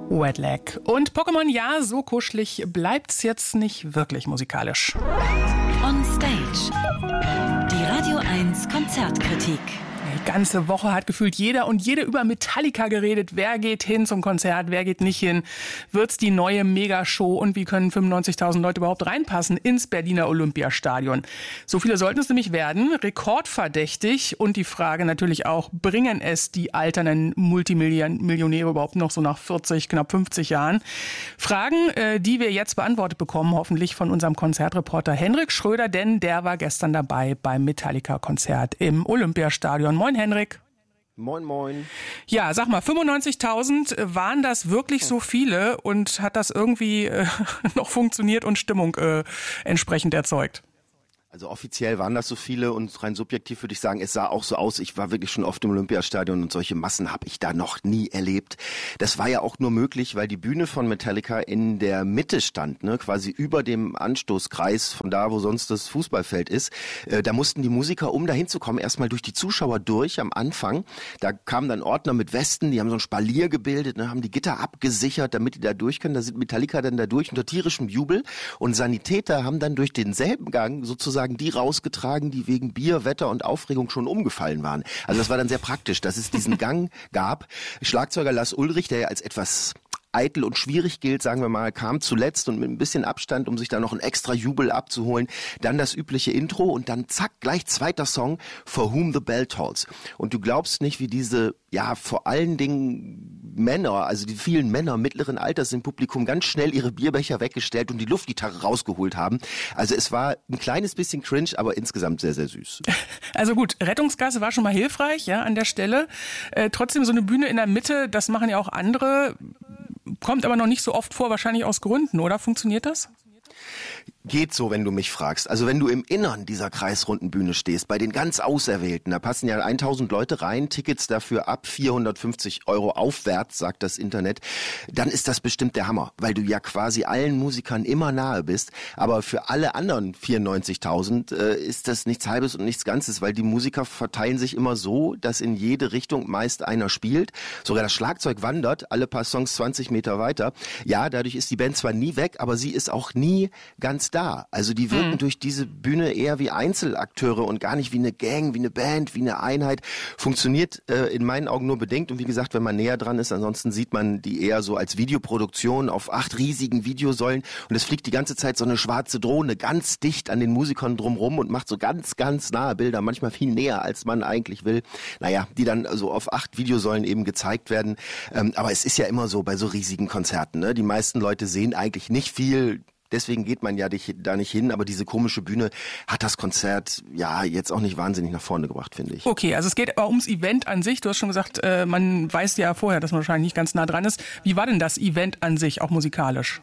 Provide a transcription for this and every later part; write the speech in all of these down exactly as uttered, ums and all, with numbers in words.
Wet Leg. Und Pokémon, ja, so kuschelig bleibt's jetzt nicht wirklich musikalisch. On Stage. Die Radio eins Konzertkritik. Die ganze Woche hat gefühlt jeder und jede über Metallica geredet. Wer geht hin zum Konzert, wer geht nicht hin? Wird's die neue Megashow und wie können fünfundneunzigtausend Leute überhaupt reinpassen ins Berliner Olympiastadion? So viele sollten es nämlich werden, rekordverdächtig. Und die Frage natürlich auch, bringen es die alternden Multimillionäre überhaupt noch so nach vierzig, knapp fünfzig Jahren? Fragen, die wir jetzt beantwortet bekommen, hoffentlich von unserem Konzertreporter Henrik Schröder, denn der war gestern dabei beim Metallica-Konzert im Olympiastadion. Moin, Henrik. Moin, moin. Ja, sag mal, fünfundneunzigtausend, waren das wirklich so viele und hat das irgendwie äh, noch funktioniert und Stimmung äh, entsprechend erzeugt? Also offiziell waren das so viele und rein subjektiv würde ich sagen, es sah auch so aus. Ich war wirklich schon oft im Olympiastadion und solche Massen habe ich da noch nie erlebt. Das war ja auch nur möglich, weil die Bühne von Metallica in der Mitte stand, ne, quasi über dem Anstoßkreis von da, wo sonst das Fußballfeld ist. Äh, da mussten die Musiker, um da hinzukommen, erstmal durch die Zuschauer durch am Anfang. Da kamen dann Ordner mit Westen, die haben so ein Spalier gebildet, ne, haben die Gitter abgesichert, damit die da durch können. Da sind Metallica dann da durch unter tierischem Jubel und Sanitäter haben dann durch denselben Gang sozusagen die rausgetragen, die wegen Bier, Wetter und Aufregung schon umgefallen waren. Also das war dann sehr praktisch, dass es diesen Gang gab. Schlagzeuger Lars Ulrich, der ja als etwas eitel und schwierig gilt, sagen wir mal, kam zuletzt und mit ein bisschen Abstand, um sich da noch einen extra Jubel abzuholen. Dann das übliche Intro und dann zack, gleich zweiter Song, For Whom the Bell Tolls. Und du glaubst nicht, wie diese, ja, vor allen Dingen Männer, also die vielen Männer mittleren Alters im Publikum ganz schnell ihre Bierbecher weggestellt und die Luftgitarre rausgeholt haben. Also es war ein kleines bisschen cringe, aber insgesamt sehr, sehr süß. Also gut, Rettungsgasse war schon mal hilfreich, ja, an der Stelle. Äh, trotzdem so eine Bühne in der Mitte, das machen ja auch andere. Kommt aber noch nicht so oft vor, wahrscheinlich aus Gründen, oder? Funktioniert das? Geht so, wenn du mich fragst. Also wenn du im Innern dieser kreisrunden Bühne stehst, bei den ganz Auserwählten, da passen ja tausend Leute rein, Tickets dafür ab vierhundertfünfzig Euro aufwärts, sagt das Internet, dann ist das bestimmt der Hammer, weil du ja quasi allen Musikern immer nahe bist. Aber für alle anderen vierundneunzigtausend äh, ist das nichts Halbes und nichts Ganzes, weil die Musiker verteilen sich immer so, dass in jede Richtung meist einer spielt. Sogar das Schlagzeug wandert alle paar Songs zwanzig Meter weiter. Ja, dadurch ist die Band zwar nie weg, aber sie ist auch nie ganz da. Also die wirken mhm. durch diese Bühne eher wie Einzelakteure und gar nicht wie eine Gang, wie eine Band, wie eine Einheit. Funktioniert äh, in meinen Augen nur bedingt und wie gesagt, wenn man näher dran ist, ansonsten sieht man die eher so als Videoproduktion auf acht riesigen Videosäulen und es fliegt die ganze Zeit so eine schwarze Drohne ganz dicht an den Musikern drumrum und macht so ganz, ganz nahe Bilder, manchmal viel näher, als man eigentlich will. Naja, die dann so auf acht Videosäulen eben gezeigt werden. Ähm, aber es ist ja immer so bei so riesigen Konzerten, ne? Die meisten Leute sehen eigentlich nicht viel. Deswegen geht man ja da nicht hin, aber diese komische Bühne hat das Konzert ja jetzt auch nicht wahnsinnig nach vorne gebracht, finde ich. Okay, also es geht aber ums Event an sich. Du hast schon gesagt, äh, man weiß ja vorher, dass man wahrscheinlich nicht ganz nah dran ist. Wie war denn das Event an sich, auch musikalisch?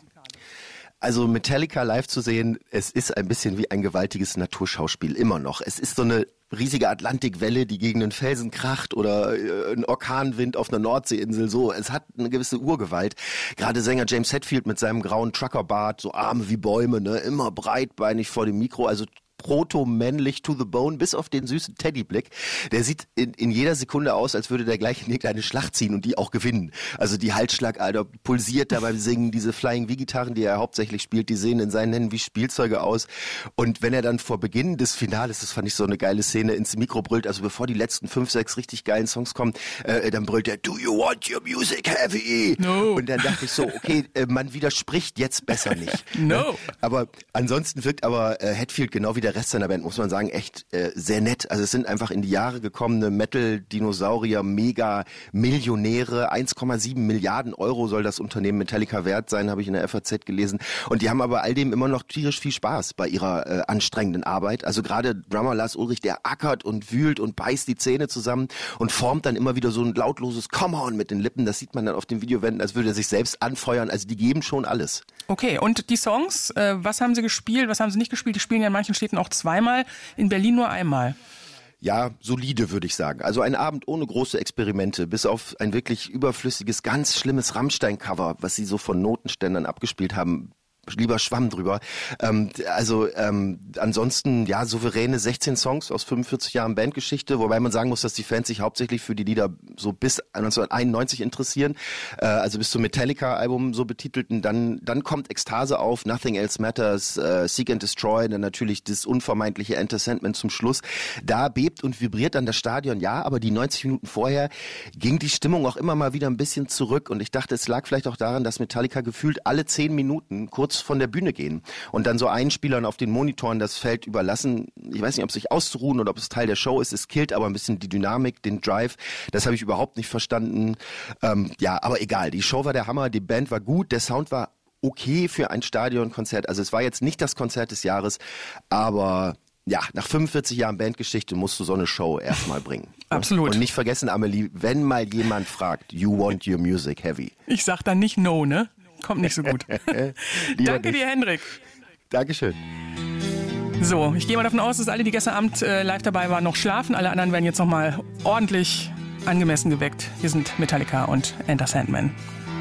Also Metallica live zu sehen, es ist ein bisschen wie ein gewaltiges Naturschauspiel, immer noch. Es ist so eine riesige Atlantikwelle, die gegen einen Felsen kracht oder äh, ein Orkanwind auf einer Nordseeinsel, so. Es hat eine gewisse Urgewalt. Gerade Sänger James Hetfield mit seinem grauen Truckerbart, so Arme wie Bäume, ne, immer breitbeinig vor dem Mikro, also proto-männlich to the bone, bis auf den süßen Teddyblick. Der sieht in, in jeder Sekunde aus, als würde der gleich in irgendeine Schlacht ziehen und die auch gewinnen. Also die Halsschlagader pulsiert da beim Singen, diese Flying-V-Gitarren, die er hauptsächlich spielt, die sehen in seinen Händen wie Spielzeuge aus. Und wenn er dann vor Beginn des Finales, das fand ich so eine geile Szene, ins Mikro brüllt, also bevor die letzten fünf, sechs richtig geilen Songs kommen, äh, dann brüllt er, do you want your music heavy? No. Und dann dachte ich so, okay, äh, man widerspricht jetzt besser nicht. No. Aber ansonsten wirkt aber äh, Hetfield genau wie der Rest seiner Band, muss man sagen, echt äh, sehr nett. Also es sind einfach in die Jahre gekommene Metal-Dinosaurier, Mega-Millionäre. eins Komma sieben Milliarden Euro soll das Unternehmen Metallica wert sein, habe ich in der F A Z gelesen. Und die haben aber all dem immer noch tierisch viel Spaß bei ihrer äh, anstrengenden Arbeit. Also gerade Drummer Lars Ulrich, der ackert und wühlt und beißt die Zähne zusammen und formt dann immer wieder so ein lautloses Come on mit den Lippen. Das sieht man dann auf den Videowänden, als würde er sich selbst anfeuern. Also die geben schon alles. Okay, und die Songs, äh, was haben sie gespielt, was haben sie nicht gespielt? Die spielen ja in manchen Städten auch zweimal, in Berlin nur einmal. Ja, solide würde ich sagen. Also ein Abend ohne große Experimente, bis auf ein wirklich überflüssiges, ganz schlimmes Rammstein-Cover, was sie so von Notenständern abgespielt haben. lieber Schwamm drüber. Ähm, also ähm, ansonsten, ja, souveräne sechzehn Songs aus fünfundvierzig Jahren Bandgeschichte, wobei man sagen muss, dass die Fans sich hauptsächlich für die Lieder so bis neunzehnhunderteinundneunzig interessieren, äh, also bis zum Metallica-Album so betitelten. Dann, dann kommt Ekstase auf, Nothing Else Matters, äh, Seek and Destroy, dann natürlich das unvermeidliche Enter Sandman zum Schluss. Da bebt und vibriert dann das Stadion, ja, aber die neunzig Minuten vorher ging die Stimmung auch immer mal wieder ein bisschen zurück und ich dachte, es lag vielleicht auch daran, dass Metallica gefühlt alle zehn Minuten kurz von der Bühne gehen und dann so Einspielern auf den Monitoren das Feld überlassen. Ich weiß nicht, ob es sich auszuruhen oder ob es Teil der Show ist. Es killt aber ein bisschen die Dynamik, den Drive. Das habe ich überhaupt nicht verstanden. Ähm, ja, aber egal. Die Show war der Hammer, die Band war gut, der Sound war okay für ein Stadionkonzert. Also es war jetzt nicht das Konzert des Jahres, aber ja, nach fünfundvierzig Jahren Bandgeschichte musst du so eine Show erstmal bringen. Absolut. Und nicht vergessen, Amelie, wenn mal jemand fragt, you want your music heavy. Ich sag dann nicht no, ne? Kommt nicht so gut. Danke dir, Hendrik. Dankeschön. So, ich gehe mal davon aus, dass alle, die gestern Abend äh, live dabei waren, noch schlafen. Alle anderen werden jetzt nochmal ordentlich angemessen geweckt. Hier sind Metallica und Enter Sandman.